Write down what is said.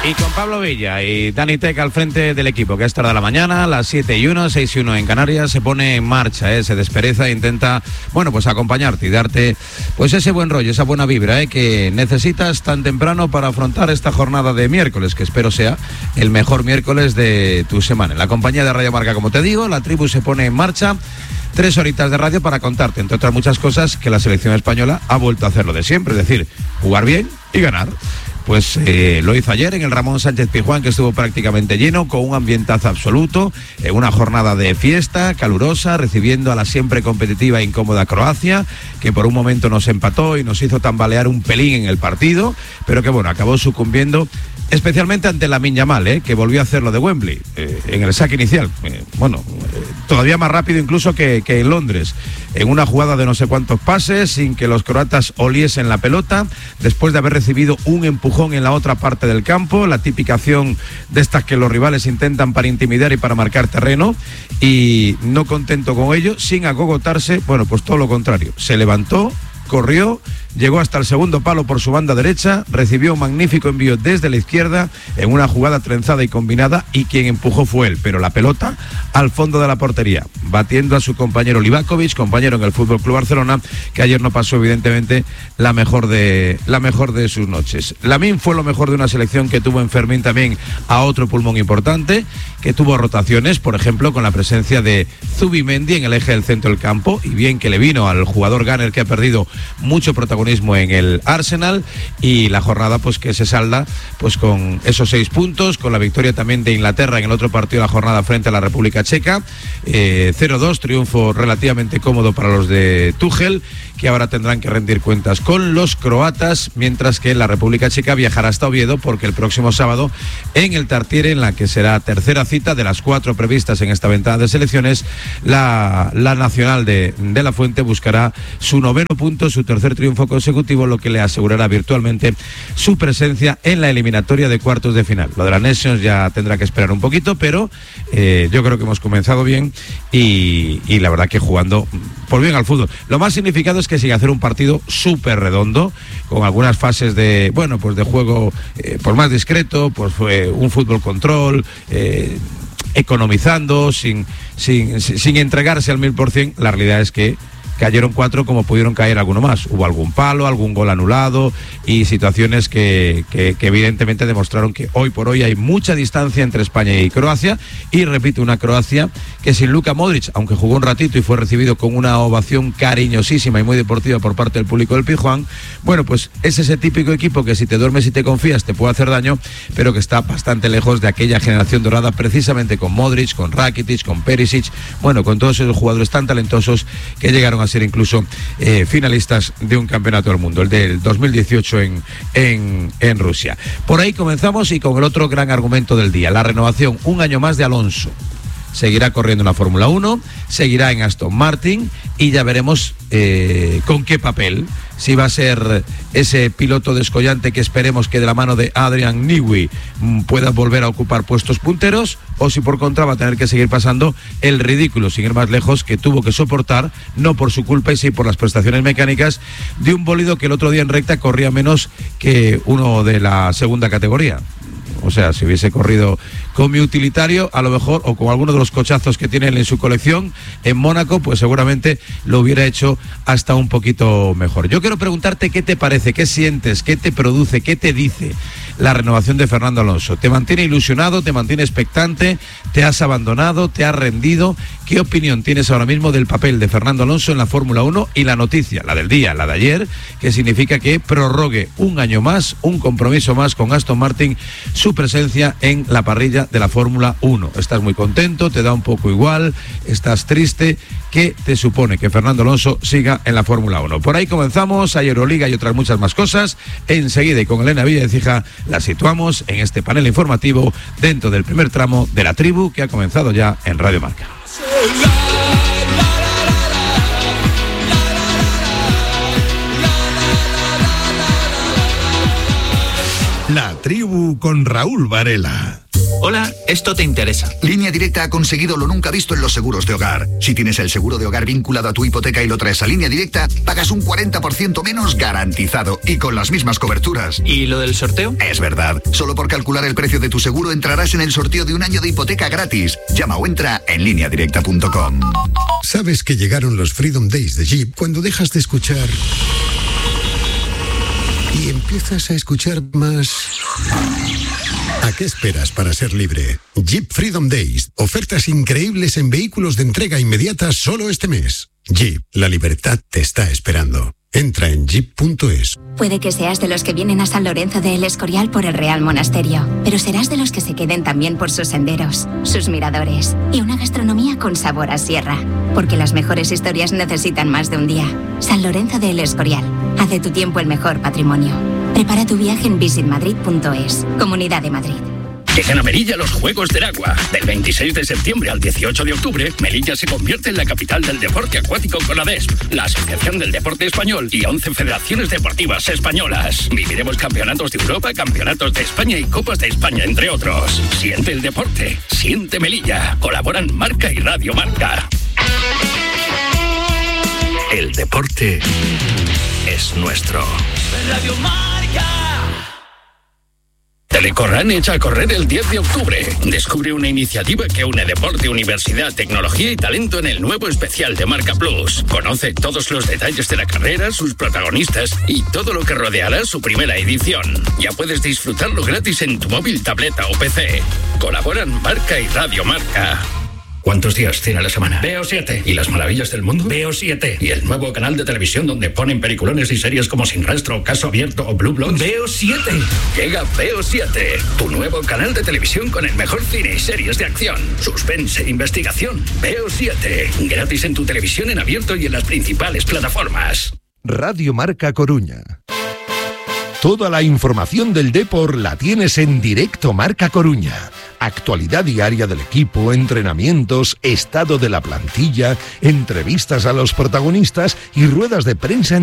Y con Pablo Villa y Dani Teca al frente del equipo, que a esta hora de la mañana, las 7:01, 6:01 en Canarias, se pone en marcha, se despereza e intenta, pues acompañarte y darte, pues ese buen rollo, esa buena vibra, que necesitas tan temprano para afrontar esta jornada de miércoles, que espero sea el mejor miércoles de tu semana. En la compañía de Radio Marca, como te digo, la tribu se pone en marcha. 3 horitas de radio para contarte, entre otras muchas cosas, que la selección española ha vuelto a hacer lo de siempre, es decir, jugar bien y ganar. Pues lo hizo ayer en el Ramón Sánchez Pizjuán, que estuvo prácticamente lleno, con un ambientazo absoluto, en una jornada de fiesta calurosa, recibiendo a la siempre competitiva e incómoda Croacia, que por un momento nos empató y nos hizo tambalear un pelín en el partido, pero que acabó sucumbiendo, especialmente ante Lamine Yamal, que volvió a hacer lo de Wembley, en el saque inicial, todavía más rápido incluso que en Londres, en una jugada de no sé cuántos pases, sin que los croatas oliesen la pelota, después de haber recibido un empujón en la otra parte del campo, la típica acción de estas que los rivales intentan para intimidar y para marcar terreno, y no contento con ello, sin agogotarse, pues todo lo contrario, se levantó, corrió, llegó hasta el segundo palo por su banda derecha, recibió un magnífico envío desde la izquierda en una jugada trenzada y combinada, y quien empujó fue él, pero la pelota al fondo de la portería, batiendo a su compañero Livakovic, compañero en el FC Barcelona, que ayer no pasó evidentemente la mejor de sus noches. Lamine fue lo mejor de una selección que tuvo en Fermín también a otro pulmón importante, que tuvo rotaciones, por ejemplo con la presencia de Zubimendi en el eje del centro del campo, y bien que le vino al jugador Gunner, que ha perdido mucho protagonismo en el Arsenal, y la jornada que se salda con esos 6 puntos, con la victoria también de Inglaterra en el otro partido de la jornada frente a la República Checa, 0-2, triunfo relativamente cómodo para los de Tuchel, que ahora tendrán que rendir cuentas con los croatas, mientras que la República Checa viajará hasta Oviedo, porque el próximo sábado en el Tartiere, en la que será tercera cita de las 4 previstas en esta ventana de selecciones, la nacional de La Fuente buscará su 9º punto, su tercer triunfo consecutivo, lo que le asegurará virtualmente su presencia en la eliminatoria de cuartos de final. Lo de la Nations ya tendrá que esperar un poquito, pero yo creo que hemos comenzado bien y la verdad que jugando por bien al fútbol. Lo más significado es que sigue hacer un partido súper redondo, con algunas fases de de juego más discreto, un fútbol control, economizando, sin entregarse al 1000%. La realidad es que cayeron 4 como pudieron caer alguno más. Hubo algún palo, algún gol anulado y situaciones que evidentemente demostraron que hoy por hoy hay mucha distancia entre España y Croacia. Y repito, una Croacia que sin Luka Modric, aunque jugó un ratito y fue recibido con una ovación cariñosísima y muy deportiva por parte del público del Pizjuán, es ese típico equipo que si te duermes y te confías te puede hacer daño, pero que está bastante lejos de aquella generación dorada, precisamente con Modric, con Rakitic, con Perisic, con todos esos jugadores tan talentosos que llegaron a ser incluso finalistas de un campeonato del mundo, el del 2018 en Rusia. Por ahí comenzamos, y con el otro gran argumento del día, la renovación, un año más de Alonso. Seguirá corriendo en la Fórmula 1, seguirá en Aston Martin, y ya veremos con qué papel, si va a ser ese piloto descollante que esperemos que de la mano de Adrian Newey pueda volver a ocupar puestos punteros, o si por contra va a tener que seguir pasando el ridículo, sin ir más lejos, que tuvo que soportar, no por su culpa y sí por las prestaciones mecánicas, de un bólido que el otro día en recta corría menos que uno de la segunda categoría. O sea, si hubiese corrido con mi utilitario, a lo mejor, o con alguno de los cochazos que tiene él en su colección en Mónaco, pues seguramente lo hubiera hecho hasta un poquito mejor. Yo quiero preguntarte qué te parece, qué sientes, qué te produce, qué te dice la renovación de Fernando Alonso. ¿Te mantiene ilusionado, te mantiene expectante, te has abandonado, te has rendido? ¿Qué opinión tienes ahora mismo del papel de Fernando Alonso en la Fórmula 1 y la noticia, la del día, la de ayer, que significa que prorrogue un año más, un compromiso más con Aston Martin, su presencia en la parrilla de la Fórmula 1? ¿Estás muy contento? ¿Te da un poco igual? ¿Estás triste? ¿Qué te supone que Fernando Alonso siga en la Fórmula 1? Por ahí comenzamos, hay Euroliga y otras muchas más cosas. Enseguida, y con Elena Villacija, la situamos en este panel informativo dentro del primer tramo de La Tribu, que ha comenzado ya en Radio Marca. La Tribu con Raúl Varela. Hola, esto te interesa. Línea Directa ha conseguido lo nunca visto en los seguros de hogar. Si tienes el seguro de hogar vinculado a tu hipoteca y lo traes a Línea Directa, pagas un 40% menos garantizado y con las mismas coberturas. ¿Y lo del sorteo? Es verdad. Solo por calcular el precio de tu seguro entrarás en el sorteo de un año de hipoteca gratis. Llama o entra en lineadirecta.com. ¿Sabes que llegaron los Freedom Days de Jeep cuando dejas de escuchar y empiezas a escuchar más? ¿A qué esperas para ser libre? Jeep Freedom Days. Ofertas increíbles en vehículos de entrega inmediata solo este mes. Jeep, la libertad te está esperando. Entra en jeep.es. Puede que seas de los que vienen a San Lorenzo de El Escorial por el Real Monasterio, pero serás de los que se queden también por sus senderos, sus miradores y una gastronomía con sabor a sierra. Porque las mejores historias necesitan más de un día. San Lorenzo de El Escorial. Haz de tu tiempo el mejor patrimonio. Prepara tu viaje en visitmadrid.es. Comunidad de Madrid. Llegan a Melilla los Juegos del Agua. Del 26 de septiembre al 18 de octubre, Melilla se convierte en la capital del deporte acuático con ADESP, la Asociación del Deporte Español y 11 federaciones deportivas españolas. Viviremos campeonatos de Europa, campeonatos de España y Copas de España, entre otros. Siente el deporte, siente Melilla. Colaboran Marca y Radio Marca. El deporte es nuestro. Radio Marca. Telecorran echa a correr el 10 de octubre. Descubre una iniciativa que une deporte, universidad, tecnología y talento en el nuevo especial de Marca Plus. Conoce todos los detalles de la carrera, sus protagonistas y todo lo que rodeará su primera edición. Ya puedes disfrutarlo gratis en tu móvil, tableta o PC. Colaboran Marca y Radio Marca. ¿Cuántos días tiene la semana? Veo 7. ¿Y las maravillas del mundo? Veo 7. ¿Y el nuevo canal de televisión donde ponen peliculones y series como Sin Rastro, Caso Abierto o Blue Bloods? Veo 7. Llega Veo 7, tu nuevo canal de televisión con el mejor cine y series de acción, suspense, investigación. Veo 7. Gratis en tu televisión en abierto y en las principales plataformas. Radio Marca Coruña. Toda la información del Depor la tienes en Directo Marca Coruña. Actualidad diaria del equipo, entrenamientos, estado de la plantilla, entrevistas a los protagonistas y ruedas de prensa en